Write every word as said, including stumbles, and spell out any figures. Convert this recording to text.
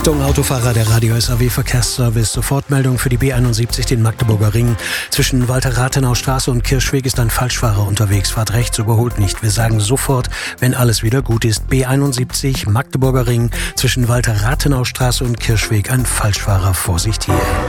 Achtung, Autofahrer, der Radio S A W Verkehrsservice. Sofortmeldung für die B einundsiebzig, den Magdeburger Ring. Zwischen Walter-Rathenau-Straße und Kirschweg ist ein Falschfahrer unterwegs. Fahrt rechts, überholt nicht. Wir sagen sofort, wenn alles wieder gut ist. B einundsiebzig, Magdeburger Ring. Zwischen Walter-Rathenau-Straße und Kirschweg ein Falschfahrer. Vorsicht hier.